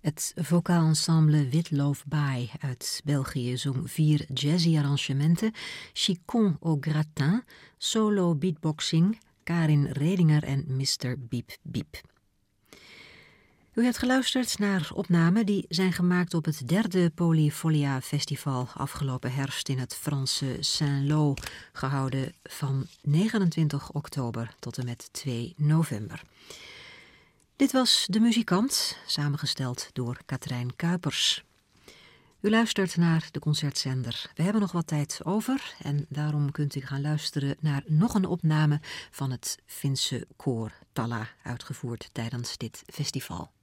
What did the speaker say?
Het vocaal ensemble Witloof-Baai uit België zong 4 jazzy arrangementen, Chicon au gratin, solo beatboxing, Karin Redinger en Mr. Biep Biep. U hebt geluisterd naar opnamen die zijn gemaakt op het 3e Polyfolia Festival afgelopen herfst in het Franse Saint-Lô, gehouden van 29 oktober tot en met 2 november. Dit was De Muzikant, samengesteld door Katrijn Kuipers. U luistert naar de concertzender. We hebben nog wat tijd over en daarom kunt u gaan luisteren naar nog een opname van het Finse koor Talla, uitgevoerd tijdens dit festival.